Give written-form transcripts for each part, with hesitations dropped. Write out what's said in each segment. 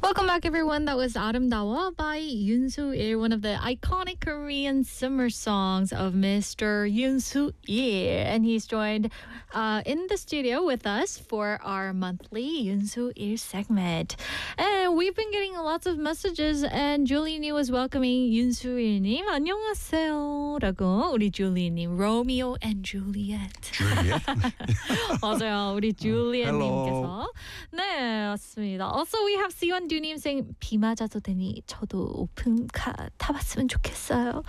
Welcome back, everyone. That was 아름다워 by Yoon Soo-il, one of the iconic Korean summer songs of Mr. Yoon Soo-il. And he's joined in the studio with us for our monthly Yoon Soo-il segment. And we've been getting lots of messages, and Julie was welcoming Yoon Soo-il님. 안녕하세요. 라고 우리 Julie님, Romeo and Juliet. Juliet? 맞아요. 우리 Juliet님께서. Hello. 네, 맞습니다. Also, we have 시원두님 saying 비 맞아도 되니 저도 오픈카 타봤으면 좋겠어요.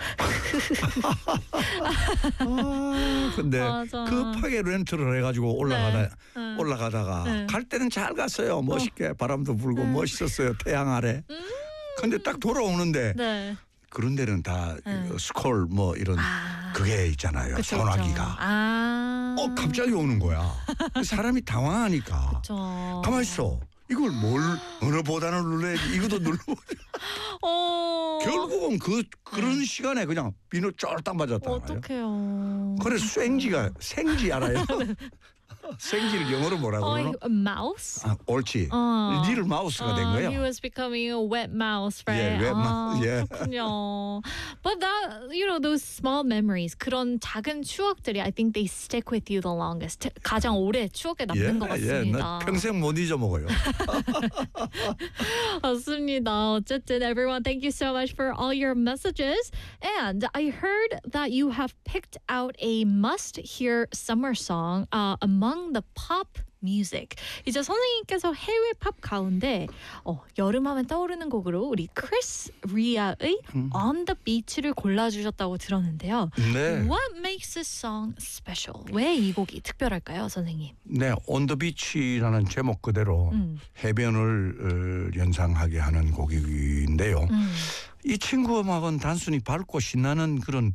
근데 맞아. 급하게 렌트를 해가지고 올라가다가 네. 갈 때는 잘 갔어요. 멋있게 바람도 불고 멋있었어요. 태양 아래. 근데 딱 돌아오는데 네. 그런 데는 다 스콜 뭐 이런 그게 있잖아요. 그쵸, 소나기가. 그쵸. 갑자기 오는 거야. 사람이 당황하니까. 그쵸. 가만히 있어. 이걸 어느 보단을 눌러야지. 이것도 눌러보자. 결국은 그런 시간에 그냥 비누 쫄딱 맞았단 말이에요. 어떡해요. 그래서 생지 알아요? 생지를 영어로 뭐라고 그러나? mouse? 옳지. 리틀 마우스가 된 거예요. He was becoming a wet mouse, right? Yeah, wet mouse. Yeah. 그렇군요. But that, those small memories, 그런 작은 추억들이, I think they stick with you the longest. 가장 오래 추억에 남는 것 같습니다. 나 평생 못 잊어먹어요. 맞습니다. 어쨌든, everyone, thank you so much for all your messages. And I heard that you have picked out a must-hear summer song among the pop music. 이제 선생님께서 해외 팝 가운데 여름하면 떠오르는 곡으로 우리 크리스 리아의 On the Beach를 골라주셨다고 들었는데요. 네. What makes this song special? 왜 이 곡이 특별할까요, 선생님? 네, On the Beach라는 제목 그대로 해변을 연상하게 하는 곡인데요. 이 친구 음악은 단순히 밝고 신나는 그런